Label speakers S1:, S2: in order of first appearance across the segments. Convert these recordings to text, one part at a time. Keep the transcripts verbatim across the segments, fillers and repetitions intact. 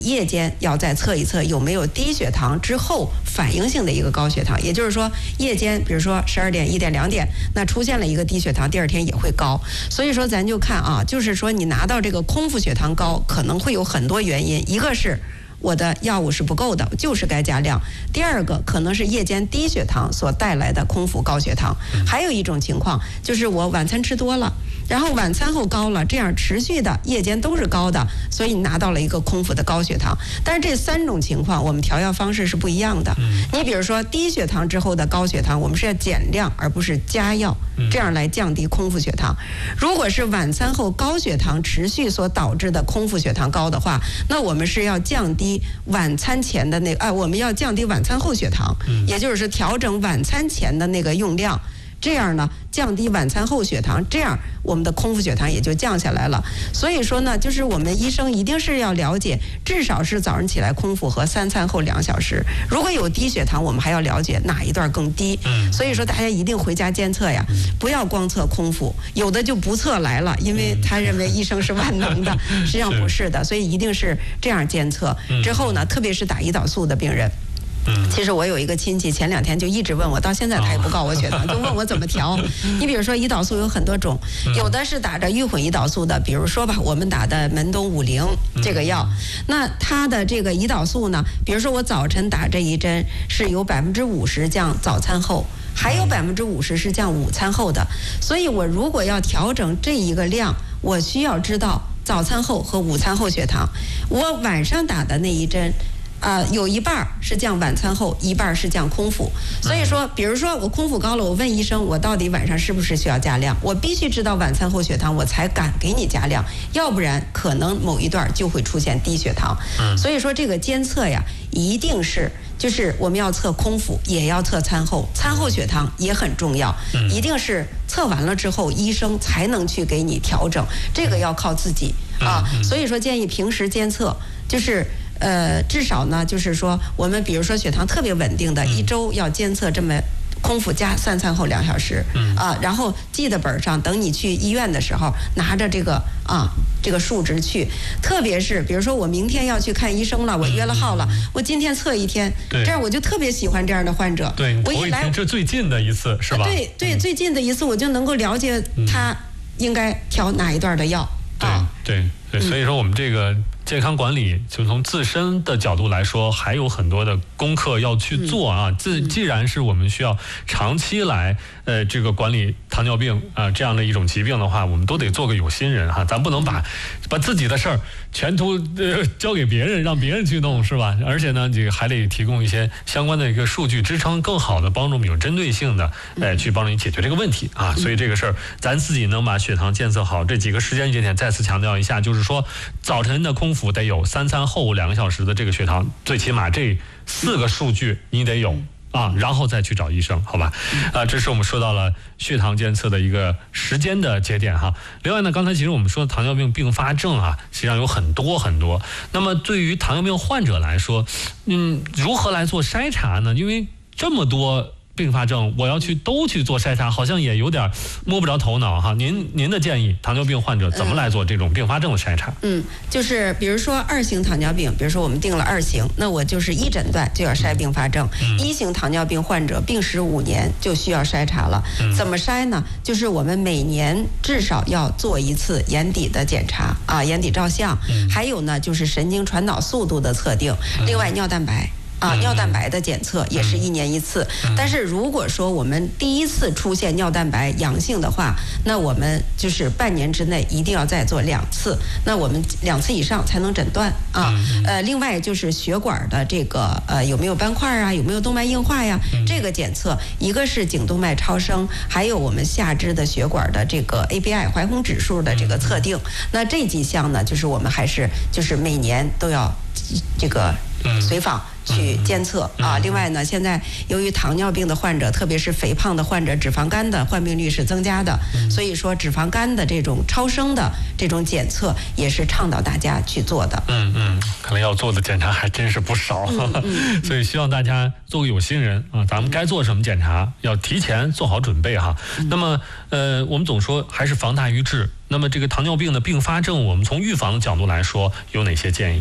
S1: 夜间要再测一测有没有低血糖之后反应性的一个高血糖，也就是说夜间比如说十二点、一点、两点，那出现了一个低血糖，第二天也会高。所以说咱就看啊，就是说你拿到这个空腹血糖高，可能会有很多原因，一个是我的药物是不够的，就是该加量。第二个可能是夜间低血糖所带来的空腹高血糖，还有一种情况就是我晚餐吃多了，然后晚餐后高了，这样持续的夜间都是高的，所以你拿到了一个空腹的高血糖。但是这三种情况我们调药方式是不一样的。你比如说低血糖之后的高血糖，我们是要减量而不是加药，这样来降低空腹血糖。如果是晚餐后高血糖持续所导致的空腹血糖高的话，那我们是要降低晚餐前的那个，哎，我们要降低晚餐后血糖，也就是说调整晚餐前的那个用量，这样呢降低晚餐后血糖，这样我们的空腹血糖也就降下来了。所以说呢，就是我们医生一定是要了解，至少是早上起来空腹和三餐后两小时。如果有低血糖，我们还要了解哪一段更低。所以说大家一定回家监测呀，不要光测空腹，有的就不测来了，因为他认为医生是万能的，实际上不是的，所以一定是这样监测。之后呢，特别是打胰岛素的病人。其实我有一个亲戚，前两天就一直问我，到现在他也不告我血糖，就问我怎么调。你比如说胰岛素有很多种，有的是打着预混胰岛素的，比如说吧，我们打的门冬五零这个药，那它的这个胰岛素呢，比如说我早晨打这一针是有百分之五十降早餐后，还有百分之五十是降午餐后的，所以我如果要调整这一个量，我需要知道早餐后和午餐后血糖。我晚上打的那一针。啊、呃，有一半是降晚餐后，一半是降空腹。所以说，比如说我空腹高了，我问医生，我到底晚上是不是需要加量？我必须知道晚餐后血糖，我才敢给你加量，要不然可能某一段就会出现低血糖。所以说这个监测呀，一定是就是我们要测空腹，也要测餐后，餐后血糖也很重要，一定是测完了之后，医生才能去给你调整，这个要靠自己啊。所以说建议平时监测，就是。呃，至少呢，就是说，我们比如说血糖特别稳定的，一周要监测这么空腹加三餐后两小时，啊，然后记在本上，等你去医院的时候，拿着这个啊这个数值去。特别是比如说我明天要去看医生了，我约了号了，我今天测一天，这样我就特别喜欢这样的患者。
S2: 对，
S1: 我一来
S2: 这最近的一次是吧？
S1: 对对，最近的一次我就能够了解他应该调哪一段的药。
S2: 啊，对对对，所以说我们这个。健康管理就从自身的角度来说，还有很多的功课要去做啊。自既然是我们需要长期来呃这个管理糖尿病啊、呃、这样的一种疾病的话，我们都得做个有心人哈，咱不能把把自己的事儿全都呃交给别人，让别人去弄是吧？而且呢，这个还得提供一些相关的一个数据支撑，更好的帮助我们有针对性的呃去帮助你解决这个问题啊。所以这个事儿咱自己能把血糖监测好，这几个时间节点再次强调一下，就是说早晨的空腹得有三餐后两个小时的这个血糖，最起码这四个数据你得有啊，然后再去找医生，好吧？啊，这是我们说到了血糖监测的一个时间的节点哈。另外呢，刚才其实我们说糖尿病并发症啊，实际上有很多很多。那么对于糖尿病患者来说，嗯，如何来做筛查呢？因为这么多并发症，我要去都去做筛查，好像也有点摸不着头脑哈。您您的建议，糖尿病患者怎么来做这种并发症的筛查？
S1: 嗯，就是比如说二型糖尿病，比如说我们定了二型，那我就是一诊断就要筛并发症。嗯、一型糖尿病患者病史五年就需要筛查了。嗯、怎么筛呢？就是我们每年至少要做一次眼底的检查啊，眼底照相，嗯、还有呢就是神经传导速度的测定，另外尿蛋白。啊，尿蛋白的检测也是一年一次，但是如果说我们第一次出现尿蛋白阳性的话，那我们就是半年之内一定要再做两次，那我们两次以上才能诊断啊。呃，另外就是血管的这个呃有没有斑块啊，有没有动脉硬化呀，这个检测一个是颈动脉超声，还有我们下肢的血管的这个 A B I 怀红指数的这个测定，那这几项呢，就是我们还是就是每年都要这个随访去监测啊。另外呢，现在由于糖尿病的患者，特别是肥胖的患者，脂肪肝的患病率是增加的，所以说脂肪肝的这种超声的这种检测也是倡导大家去做的。
S2: 嗯嗯，可能要做的检查还真是不少，嗯嗯、所以希望大家做个有心人啊，咱们该做什么检查，要提前做好准备哈。嗯、那么呃，我们总说还是防大于治。那么这个糖尿病的并发症，我们从预防的角度来说，有哪些建议？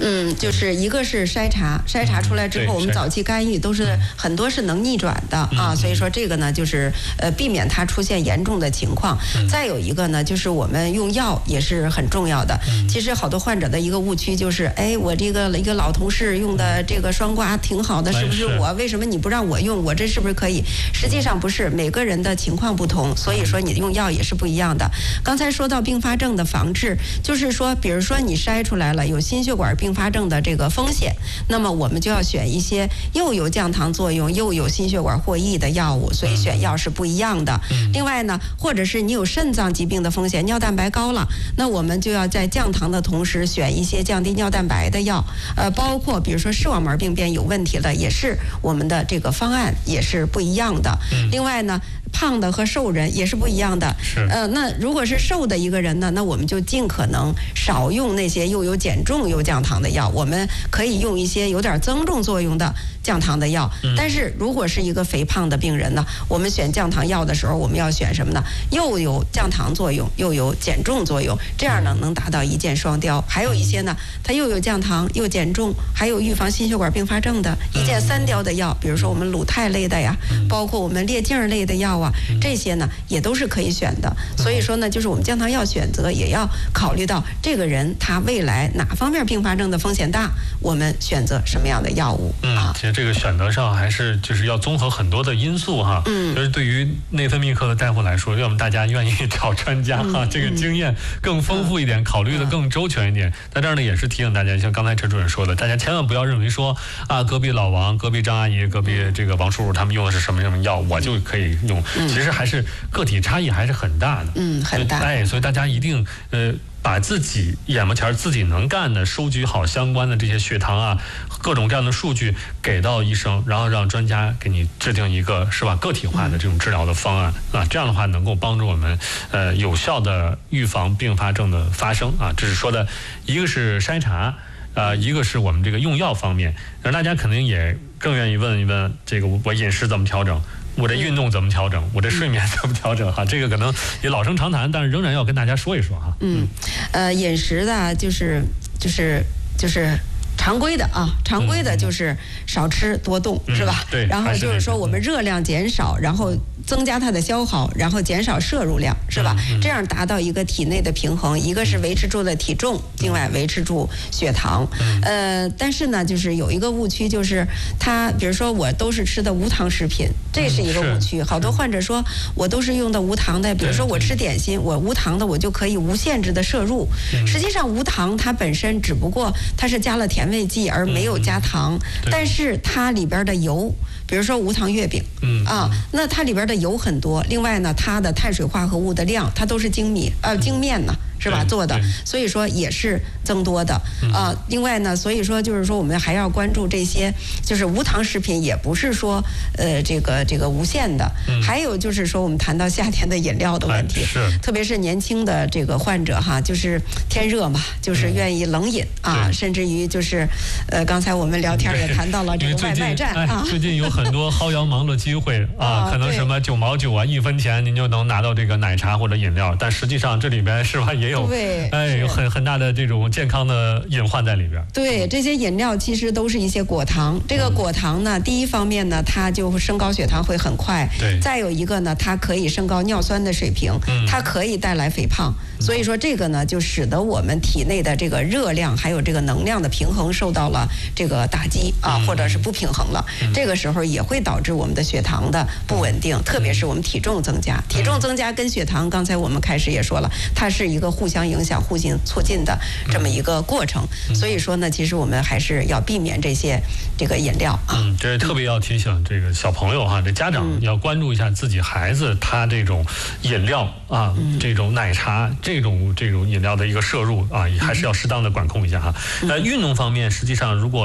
S1: 嗯，就是一个是筛查，筛查出来之后，我们早期干预都是很多是能逆转的啊，所以说这个呢，就是呃避免它出现严重的情况。再有一个呢，就是我们用药也是很重要的。其实好多患者的一个误区就是，哎，我这个一个老同事用的这个双胍挺好的，是不是我？为什么你不让我用？我这是不是可以？实际上不是，每个人的情况不同，所以说你用药也是不一样的。刚才说到并发症的防治，就是说，比如说你筛出来了有心血管并发症的这个风险，那么我们就要选一些又有降糖作用又有心血管获益的药物，所以选药是不一样的。另外呢，或者是你有肾脏疾病的风险，尿蛋白高了，那我们就要在降糖的同时选一些降低尿蛋白的药，呃，包括比如说视网膜病变有问题了，也是我们的这个方案也是不一样的。另外呢，胖的和瘦人也是不一样的。呃，那如果是瘦的一个人呢，那我们就尽可能少用那些又有减重又降糖的药，我们可以用一些有点增重作用的降糖的药。但是如果是一个肥胖的病人呢，我们选降糖药的时候，我们要选什么呢？又有降糖作用，又有减重作用，这样呢能达到一箭双雕。还有一些呢，它又有降糖又减重，还有预防心血管并发症的一箭三雕的药，比如说我们鲁肽类的呀，包括我们列净类的药啊，这些呢也都是可以选的。所以说呢，就是我们降糖药选择也要考虑到这个人他未来哪方面并发症的风险大，我们选择什么样的药物。
S2: 嗯，其实这个选择上还是就是要综合很多的因素哈。嗯，就是对于内分泌科的大夫来说，要么大家愿意找专家哈，这个经验更丰富一点，考虑的更周全一点。在这儿呢，也是提醒大家，像刚才陈主任说的，大家千万不要认为说啊，隔壁老王、隔壁张阿姨、隔壁这个王叔叔他们用的是什么什么药，我就可以用。其实还是个体差异还是很大的。
S1: 嗯，很大。
S2: 哎，所以大家一定呃。把自己眼巴前自己能干的收集好相关的这些血糖啊，各种各样的数据给到医生，然后让专家给你制定一个是吧个体化的这种治疗的方案啊，这样的话能够帮助我们呃有效的预防并发症的发生啊。这是说的一个是筛查，呃，一个是我们这个用药方面，让大家肯定也更愿意问一问这个我饮食怎么调整。我这运动怎么调整？我这睡眠怎么调整？哈，这个可能也老生常谈，但是仍然要跟大家说一说哈。
S1: 嗯，呃，饮食的就是就是就是常规的啊，常规的就是少吃多动，
S2: 嗯、
S1: 是吧？
S2: 对。
S1: 然后就是说我们热量减少，然后增加它的消耗，然后减少摄入量，是吧？
S2: 嗯嗯、
S1: 这样达到一个体内的平衡，一个是维持住了体重，另外维持住血糖。嗯、呃，但是呢，就是有一个误区，就是它，比如说我都是吃的无糖食品，这是一个误区。好多患者说我都是用的无糖的，比如说我吃点心，我无糖的我就可以无限制的摄入。嗯、实际上无糖它本身只不过它是加了甜味剂而没有加糖，嗯、但是它里边的油。比如说无糖月饼，嗯啊，那它里边的油很多，另外呢，它的碳水化合物的量，它都是精米呃精面呢，是吧做的，所以说也是增多的啊。另外呢，所以说就是说我们还要关注这些，就是无糖食品也不是说呃这个这个无限的，还有就是说我们谈到夏天的饮料的问题，
S2: 是
S1: 特别是年轻的这个患者哈，就是天热嘛，就是愿意冷饮啊，甚至于就是呃刚才我们聊天也谈到了这个外卖站啊，
S2: 最近有很很多薅羊毛的机会啊，可能什么九毛九啊，一分钱您就能拿到这个奶茶或者饮料，但实际上这里边是吧也有哎有很很大的这种健康的隐患在里边。
S1: 对，这些饮料其实都是一些果糖，这个果糖呢，嗯、第一方面呢，它就升高血糖会很快，
S2: 对，
S1: 再有一个呢，它可以升高尿酸的水平，嗯、它可以带来肥胖，嗯、所以说这个呢，就使得我们体内的这个热量还有这个能量的平衡受到了这个打击啊，嗯、或者是不平衡了，嗯、这个时候也会导致我们的血糖的不稳定，特别是我们体重增加，体重增加跟血糖，刚才我们开始也说了，它是一个互相影响、互相促进的这么一个过程。所以说呢，其实我们还是要避免这些这个饮料啊。
S2: 嗯，这特别要提醒这个小朋友哈，这家长要关注一下自己孩子他这种饮料啊，这种奶茶这种这种饮料的一个摄入啊，还是要适当的管控一下哈。呃，运动方面，实际上如果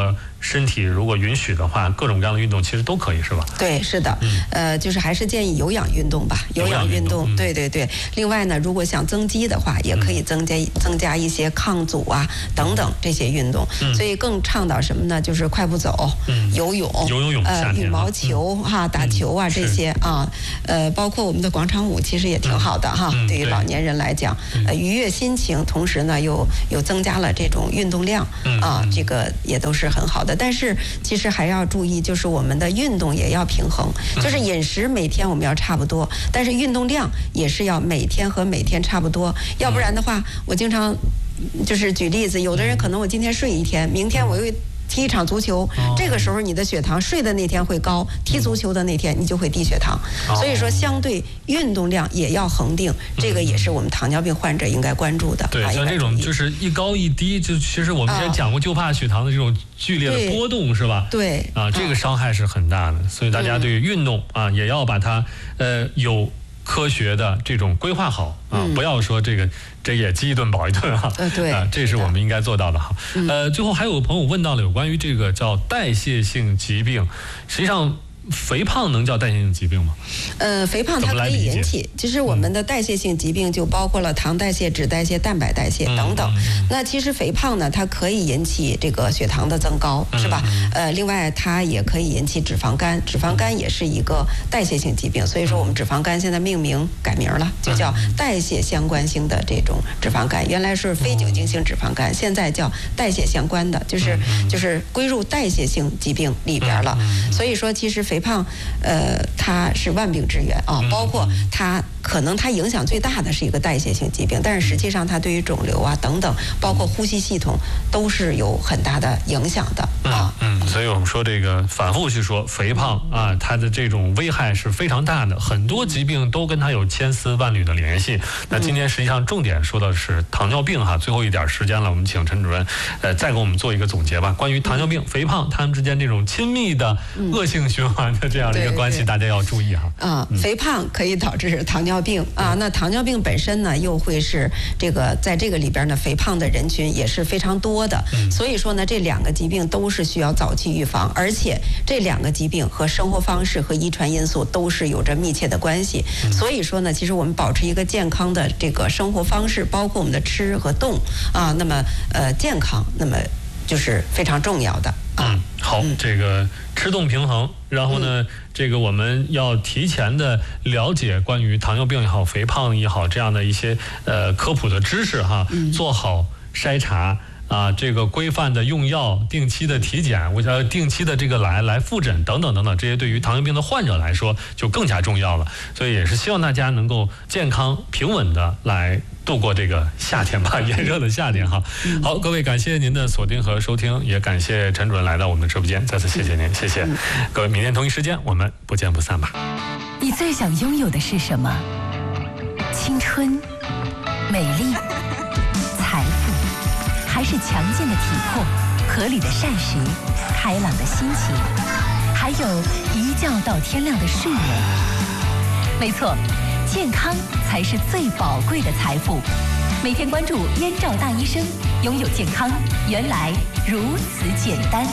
S2: 身体如果允许的话，各种各样的运动其实都可以，是吧？
S1: 对，是的，嗯、呃，就是还是建议有氧运动吧，有氧运动，嗯、对对对。另外呢，如果想增肌的话，也可以增加、嗯、增加一些抗阻啊等等这些运动。嗯、所以更倡导什么呢？就是快步走、嗯、游泳、
S2: 游泳、
S1: 呃羽毛球、嗯、哈打球啊、嗯、这些啊，呃，包括我们的广场舞，其实也挺好的、嗯、哈。嗯、对于老年人来讲，呃，愉悦心情，同时呢又又增加了这种运动量、嗯、啊，这个也都是很好的。但是其实还要注意，就是我们的运动也要平衡，就是饮食每天我们要差不多，但是运动量也是要每天和每天差不多，要不然的话，我经常就是举例子，有的人可能我今天睡一天，明天我又踢一场足球，这个时候你的血糖睡的那天会高，踢足球的那天你就会低血糖。所以说，相对运动量也要恒定，这个也是我们糖尿病患者应该关注的。
S2: 对，像这种就是一高一低，就其实我们之前讲过，就怕血糖的这种剧烈的波动，是吧？
S1: 对
S2: 啊，这个伤害是很大的，所以大家对于运动啊，也要把它呃有科学的这种规划好啊，不要说这个。这也饥一顿饱一顿哈，
S1: 呃对
S2: 啊，这是我们应该做到的哈。
S1: 嗯、
S2: 呃，最后还有个朋友问到了有关于这个叫代谢性疾病，实际上肥胖能叫代谢性疾病吗？
S1: 呃，肥胖它可以引起，其实我们的代谢性疾病就包括了糖代谢、脂代谢、蛋白代谢等等。嗯、那其实肥胖呢，它可以引起这个血糖的增高，是吧？嗯、呃，另外它也可以引起脂肪肝，脂肪肝也是一个代谢性疾病，所以说我们脂肪肝现在命名改名了，就叫代谢相关性的这种脂肪肝，原来是非酒精性脂肪肝，现在叫代谢相关的，就是就是归入代谢性疾病里边了。所以说，其实肥肥胖，呃，它是万病之源啊，包括它可能它影响最大的是一个代谢性疾病，但是实际上它对于肿瘤啊等等，包括呼吸系统都是有很大的影响的啊。
S2: 嗯，嗯所以我们说这个反复去说肥胖啊，它的这种危害是非常大的，很多疾病都跟它有千丝万缕的联系。那今天实际上重点说的是糖尿病哈，最后一点时间了，我们请陈主任呃再给我们做一个总结吧，关于糖尿病、肥胖它们之间这种亲密的恶性循环的这样的一个关系，大家要注意哈。
S1: 啊，肥胖可以导致糖尿病啊，那糖尿病本身呢，又会是这个在这个里边呢，肥胖的人群也是非常多的。嗯、所以说呢，这两个疾病都是需要早期预防，而且这两个疾病和生活方式和遗传因素都是有着密切的关系。嗯、所以说呢，其实我们保持一个健康的这个生活方式，包括我们的吃和动啊，那么呃健康，那么就是非常重要的。
S2: 嗯，好，嗯、这个吃动平衡，然后呢，嗯、这个我们要提前的了解关于糖尿病也好、肥胖也好这样的一些呃科普的知识哈，嗯、做好筛查。啊，这个规范的用药、定期的体检，我呃定期的这个来来复诊等等等等，这些对于糖尿病的患者来说就更加重要了。所以也是希望大家能够健康平稳的来度过这个夏天吧，炎热的夏天哈。好，各位感谢您的锁定和收听，也感谢陈主任来到我们的直播间，再次谢谢您，谢谢各位。明天同一时间我们不见不散吧。
S3: 你最想拥有的是什么？青春、美丽、财富。还是强健的体魄、合理的膳食、开朗的心情，还有一觉到天亮的睡眠。没错，健康才是最宝贵的财富。每天关注燕赵大医生，拥有健康原来如此简单。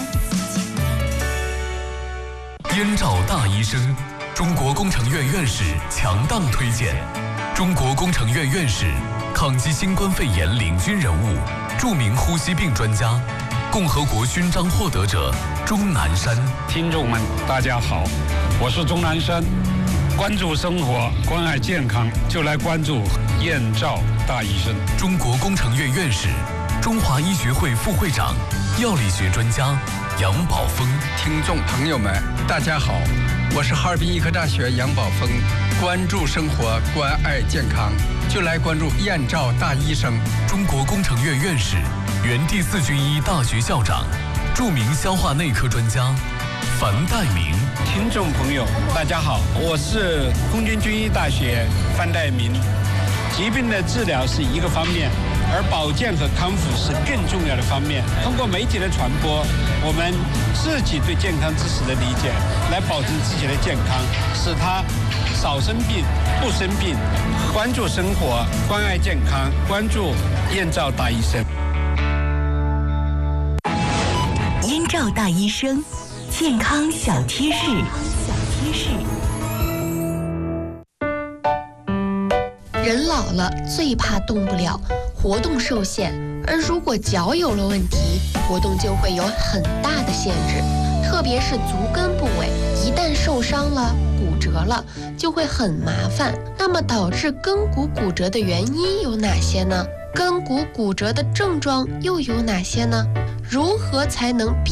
S4: 燕赵大医生，中国工程院院士强档推荐，中国工程院院士，抗击新冠肺炎领军人物。著名呼吸病专家，共和国勋章获得者钟南山。
S5: 听众们，大家好，我是钟南山。关注生活，关爱健康，就来关注燕赵大医生。
S4: 中国工程院院士，中华医学会副会长，药理学专家杨宝峰。
S6: 听众朋友们，大家好，我是哈尔滨医科大学杨宝峰。关注生活，关爱健康，就来关注燕赵大医生。
S4: 中国工程院院士，原第四军医大学校长，著名消化内科专家樊岱明。
S5: 听众朋友，大家好，我是空军军医大学樊岱明。疾病的治疗是一个方面，而保健和康复是更重要的方面。通过媒体的传播，我们自己对健康知识的理解，来保证自己的健康，使它少生病、不生病。关注生活，关爱健康，关注燕赵大医生。
S3: 燕赵照大医生，健康小贴士。小贴士。
S7: 人老了最怕动不了，活动受限，而如果脚有了问题，活动就会有很大的限制，特别是足跟部位，一旦受伤了、骨折了，就会很麻烦。那么导致跟骨骨折的原因有哪些呢？跟骨骨折的症状又有哪些呢？如何才能避